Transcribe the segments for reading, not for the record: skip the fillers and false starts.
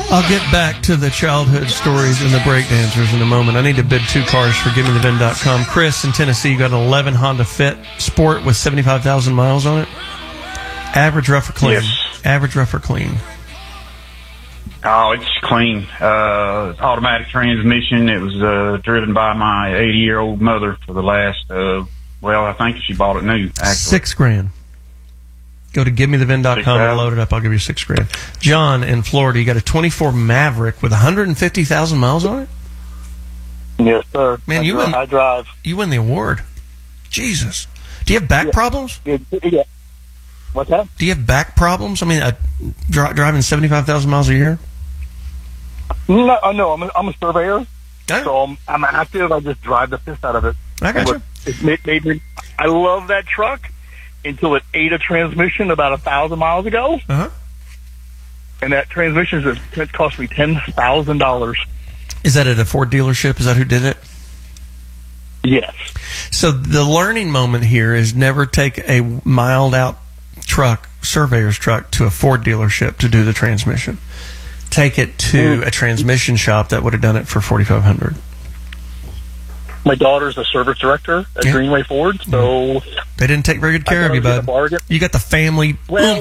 I'll get back to the childhood stories and the breakdancers in a moment. I need to bid 2 cars for GiveMeTheVin.com. Chris in Tennessee, you got an 11 Honda Fit Sport with 75,000 miles on it. Average, rough, or clean? Yes. Average, rough, or clean? Oh, it's clean. Automatic transmission. It was driven by my 80-year-old mother for the last, I think she bought it new, actually. $6,000. Go to GiveMeTheVin.com and load it up. I'll give you $6,000. John in Florida, you got a 24 Maverick with 150,000 miles on it? Yes, sir. Man, I drive. You win the award. Jesus. Do you have back problems? Yeah. What's that? Do you have back problems? I mean, driving 75,000 miles a year? No, I'm a surveyor, Yeah. so I'm active. I just drive the piss out of it. I got you. It made me. I love that truck until it ate a transmission about 1,000 miles ago, and that transmission cost me $10,000. Is that at a Ford dealership? Is that who did it? Yes. So the learning moment here is never take a mild out truck, surveyor's truck, to a Ford dealership to do the transmission. Take it to a transmission shop that would have done it for $4,500. My daughter's a service director at Greenway Ford, so they didn't take very good care of you, bud. You got the family. Well,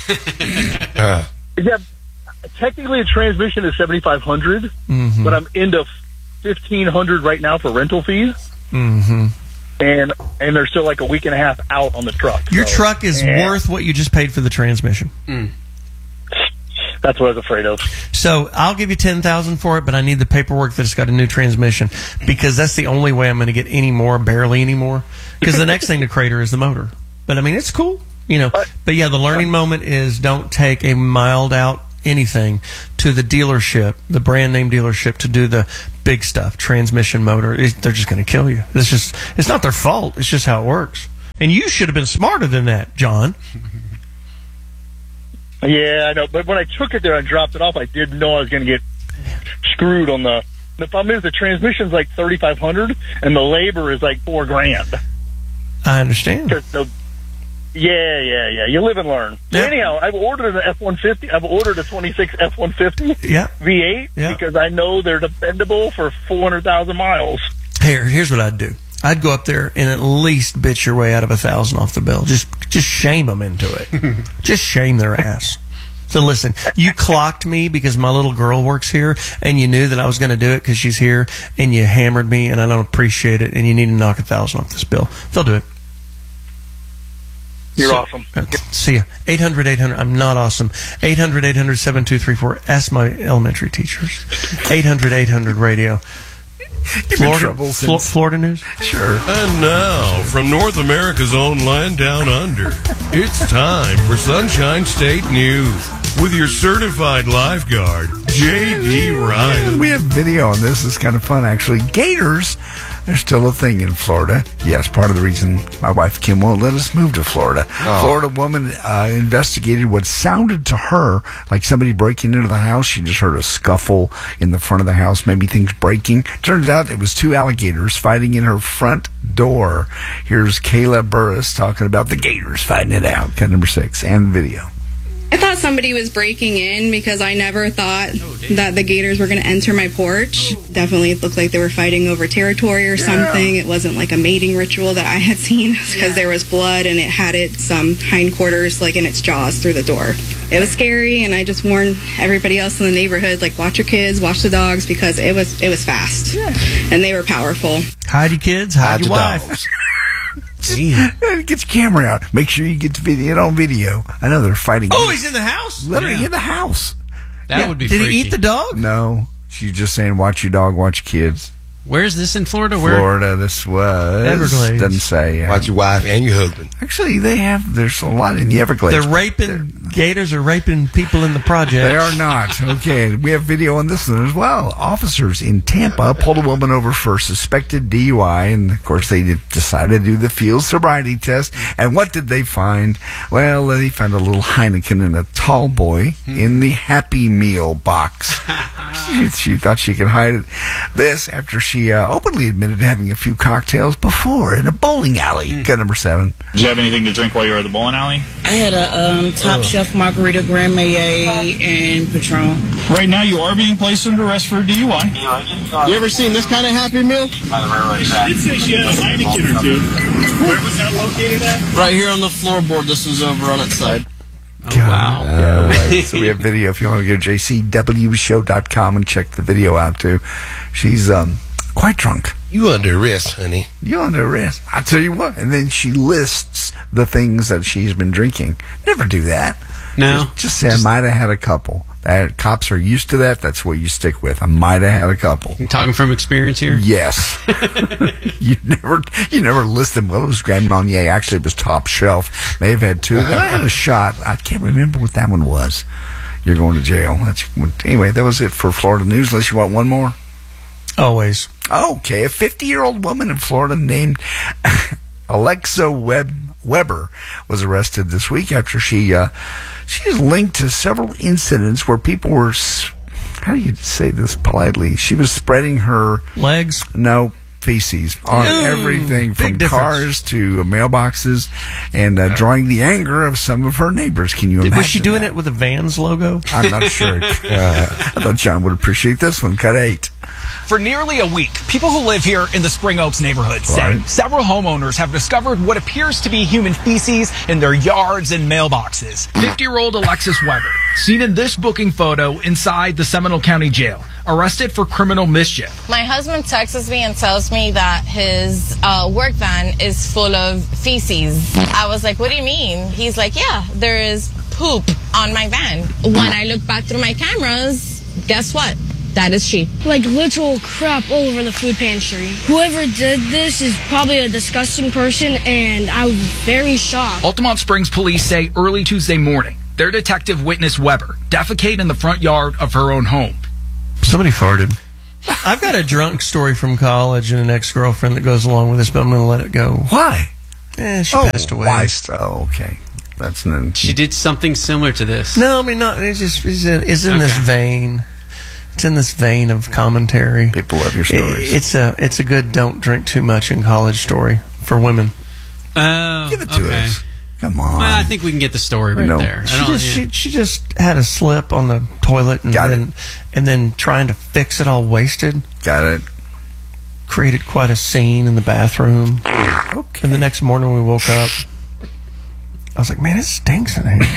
yeah, technically a transmission is $7,500, but I'm into $1,500 right now for rental fees. Mm-hmm. And they're still like a week and a half out on the truck. Your truck is worth what you just paid for the transmission. That's what I was afraid of. So I'll give you $10,000 for it, but I need the paperwork that it's got a new transmission, because that's the only way I'm going to get any more, barely any more. Because the next thing to crater is the motor. But I mean, it's cool, you know. But yeah, the learning moment is don't take a mild out anything to the dealership, the brand name dealership, to do the big stuff, transmission, motor. They're just going to kill you. It's not their fault. It's just how it works. And you should have been smarter than that, John. Yeah, I know. But when I took it there and dropped it off, I didn't know I was going to get screwed on the problem is the transmission's like $3,500 and the labor is like $4,000. I understand. Yeah. You live and learn. Yep. Anyhow, I've ordered an F-150. I've ordered a 26 F-150 V8 because I know they're dependable for 400,000 miles. Here's what I'd do. I'd go up there and at least bitch your way out of 1,000 off the bill. Just shame them into it. Just shame their ass. So listen, you clocked me because my little girl works here, and you knew that I was going to do it because she's here, and you hammered me, and I don't appreciate it, and you need to knock 1,000 off this bill. They'll do it. You're awesome. See ya. 800-800. I'm not awesome. 800-800-7234. Ask my elementary teachers. 800-800-radio. Florida news? Sure. And now, from North America's own land down under, it's time for Sunshine State News with your certified lifeguard, J.D. Ryan. We have video on this. It's kind of fun, actually. Gators, they're still a thing in Florida. Yes, part of the reason my wife Kim won't let us move to Florida. Florida woman investigated what sounded to her like somebody breaking into the house. She just heard a scuffle in the front of the house, maybe things breaking. Turns out it was 2 alligators fighting in her front door. Here's Kayla Burris talking about the gators fighting it out. Cut number 6 and video. I thought somebody was breaking in because I never thought that the gators were going to enter my porch. Definitely it looked like they were fighting over territory or something. It wasn't like a mating ritual that I had seen because there was blood and it had its hindquarters like in its jaws through the door. It was scary, and I just warned everybody else in the neighborhood, like, watch your kids, watch the dogs, because it was fast and they were powerful. Hide your kids, hide your wife. Get your camera out. Make sure you get the video on video. I know they're fighting. Oh, he's in the house? Literally in the house. That would be Did freaky. he eat the dog? No. She's just saying, watch your dog, watch your kids. Where is this in Florida? Florida, this was. Everglades. Doesn't say. Watch your wife and your husband. Actually, there's a lot in the Everglades. They're raping, gators are raping people in the project. They are not. Okay, we have video on this one as well. Officers in Tampa pulled a woman over for suspected DUI, and of course they decided to do the field sobriety test. And what did they find? Well, they found a little Heineken and a tall boy in the Happy Meal box. She thought she could hide it. This after she she openly admitted to having a few cocktails before in a bowling alley. Got number 7. Did you have anything to drink while you were at the bowling alley? I had a Top Chef Margarita Grand Marnier and Patron. Right now, you are being placed under arrest for DUI. You ever seen this kind of Happy Meal? She did say she had a Heineken or two. Where was that located at? Right here on the floorboard. This was over on its side. Wow. Yeah, right. So we have video. If you want to go to jcwshow.com and check the video out too. She's quite drunk. You under arrest, honey. You under arrest. I tell you what. And then she lists the things that she's been drinking. Never do that. No. Just say I might have had a couple. Cops are used to that. That's what you stick with. I might have had a couple. You talking from experience here? Yes. you never list them. Well, it was Grand Marnier. Actually, it was Top Shelf. May have had 2. Then I had a shot. I can't remember what that one was. You're going to jail. Anyway, that was it for Florida news. Unless you want one more. Always. Okay, a 50-year-old woman in Florida named Alexa Weber was arrested this week after she is linked to several incidents where people were, how do you say this politely? She was spreading her Legs? No, feces on everything from cars to mailboxes and drawing the anger of some of her neighbors. Can you imagine? Was she doing it with a Vans logo? I'm not sure. I thought John would appreciate this one. Cut 8. For nearly a week, people who live here in the Spring Oaks neighborhood say several homeowners have discovered what appears to be human feces in their yards and mailboxes. 50-year-old Alexis Weber, seen in this booking photo inside the Seminole County Jail, arrested for criminal mischief. My husband texts me and tells me that his work van is full of feces. I was like, what do you mean? He's like, yeah, there is poop on my van. When I look back through my cameras, guess what? That is she. Like literal crap all over the food pantry. Whoever did this is probably a disgusting person, and I was very shocked. Altamont Springs police say early Tuesday morning, their detective witnessed Weber defecate in the front yard of her own home. Somebody farted. I've got a drunk story from college and an ex-girlfriend that goes along with this, but I'm going to let it go. Why? She passed away. Why? Oh, okay. That's She did something similar to this. No, I mean, not. It's in this vein. It's in this vein of commentary. People love your stories. It's a good don't drink too much in college story for women. Give it to us. Come on. Well, I think we can get the story right there. She just had a slip on the toilet and then trying to fix it all wasted. Got it. Created quite a scene in the bathroom. Okay. And the next morning when we woke up, I was like, man, it stinks in here.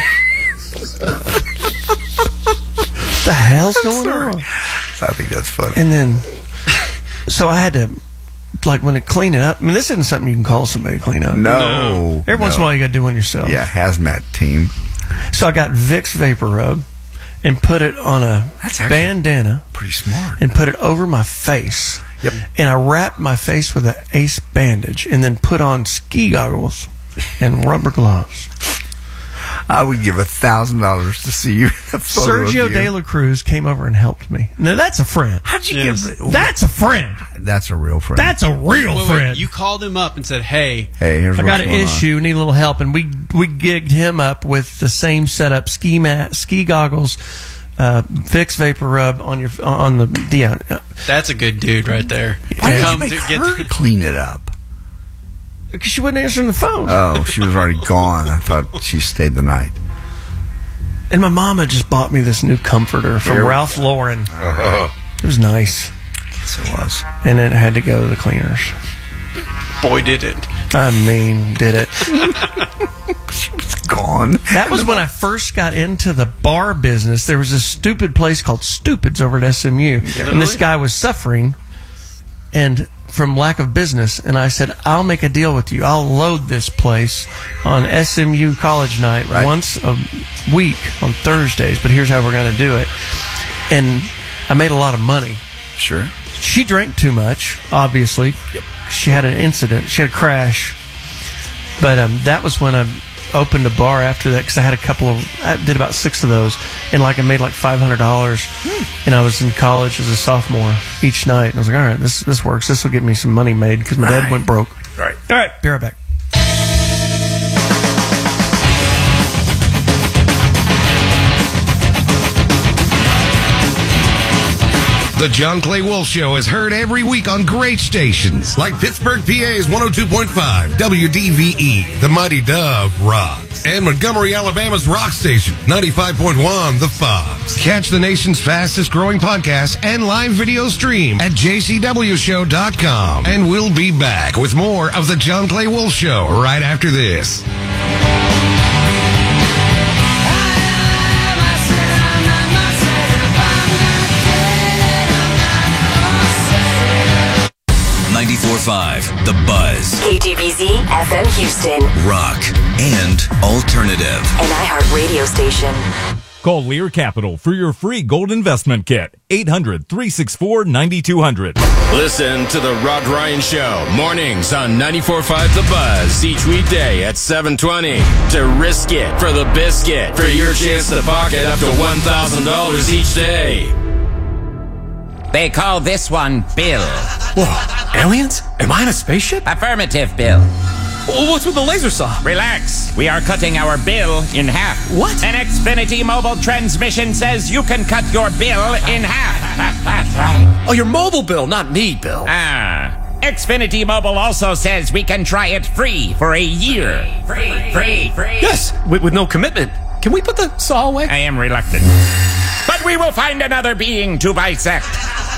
What the hell's going on? I think that's funny. And then, so I had to, like, when it clean it up. I mean, this isn't something you can call somebody to clean up. No. Every once in a while, you got to do one yourself. Yeah, hazmat team. So I got Vicks Vapor Rub and put it on a bandana. Pretty smart. And put it over my face. Yep. And I wrapped my face with an ace bandage and then put on ski goggles and rubber gloves. I would give $1,000 to see you. Sergio De La Cruz came over and helped me. Now that's a friend. How'd you give? That's a friend. That's a real friend. That's a real friend. You called him up and said, "Hey, here's I got an issue. Need a little help." And we gigged him up with the same setup: ski mat, ski goggles, Vicks Vapor Rub on the. That's a good dude right there. Why did you make her clean it up? Because she wasn't answering the phone. Oh, she was already gone. I thought she stayed the night. And my mama just bought me this new comforter from Ralph Lauren. It was nice. Yes, it was. And then it had to go to the cleaners. Boy, did it. I mean, did it. She was gone. That was when I first got into the bar business. There was a stupid place called Stupid's over at SMU. And this guy was suffering and from lack of business, and I said, I'll make a deal with you. I'll load this place on SMU college night once a week on Thursdays, but here's how we're going to do it. And I made a lot of money. Sure. She drank too much, obviously. Yep. She had an incident. She had a crash. But that was when I opened a bar after that, because I did about 6 of those, and I made like $500, and I was in college as a sophomore each night, and I was like, all right, this works. This will get me some money made, because my dad went broke. All right, be right back. The John Clay Wolf Show is heard every week on great stations like Pittsburgh, PA's 102.5 WDVE, The Mighty Dove rocks, and Montgomery, Alabama's rock station 95.1 The Fox. Catch the nation's fastest growing podcast and live video stream at jcwshow.com. And we'll be back with more of The John Clay Wolf Show right after this. The Buzz. KTBZ FM Houston. Rock and alternative. An iHeart radio station. Call Lear Capital for your free gold investment kit. 800-364-9200. Listen to the Rod Ryan Show mornings on 94.5 The Buzz each weekday at 7:20 to risk it for the biscuit for your chance to pocket up to $1,000 each day. They call this one Bill. Whoa, aliens? Am I in a spaceship? Affirmative, Bill. What's with the laser saw? Relax. We are cutting our bill in half. What? An Xfinity mobile transmission says you can cut your bill in half. Oh, your mobile bill, not me, Bill. Xfinity Mobile also says we can try it free for a year. Free. Yes, with no commitment. Can we put the saw away? I am reluctant. But we will find another being to bisect.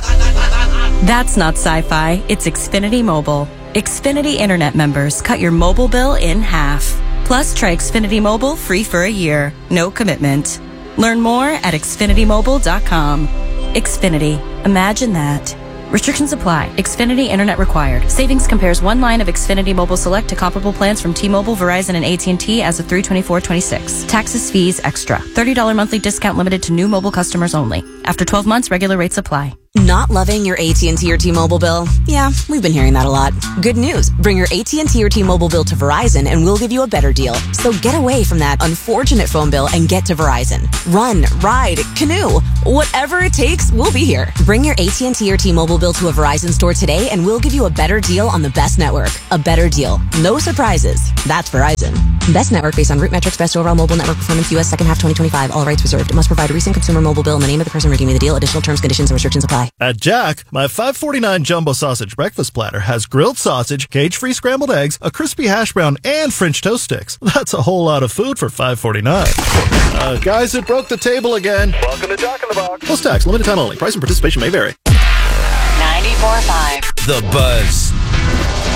That's not sci-fi. It's Xfinity Mobile. Xfinity Internet members cut your mobile bill in half. Plus, try Xfinity Mobile free for a year. No commitment. Learn more at xfinitymobile.com. Xfinity. Imagine that. Restrictions apply. Xfinity Internet required. Savings compares one line of Xfinity Mobile Select to comparable plans from T-Mobile, Verizon, and AT&T as of 3/24/26. Taxes, fees, extra. $30 monthly discount limited to new mobile customers only. After 12 months, regular rates apply. Not loving your AT&T or T-Mobile bill? Yeah, we've been hearing that a lot. Good news. Bring your AT&T or T-Mobile bill to Verizon and we'll give you a better deal. So get away from that unfortunate phone bill and get to Verizon. Run, ride, canoe. Whatever it takes, we'll be here. Bring your AT&T or T-Mobile bill to a Verizon store today and we'll give you a better deal on the best network. A better deal. No surprises. That's Verizon. Best network based on root metrics, best overall mobile network performance, U.S. second half 2025. All rights reserved. It must provide a recent consumer mobile bill in the name of the person redeeming the deal. Additional terms, conditions, and restrictions apply. At Jack, my $5.49 jumbo sausage breakfast platter has grilled sausage, cage-free scrambled eggs, a crispy hash brown, and French toast sticks. That's a whole lot of food for $5.49. Guys, it broke the table again. Welcome to Jack in the Box. Plus tax, limited time only. Price and participation may vary. 94.5. The Buzz.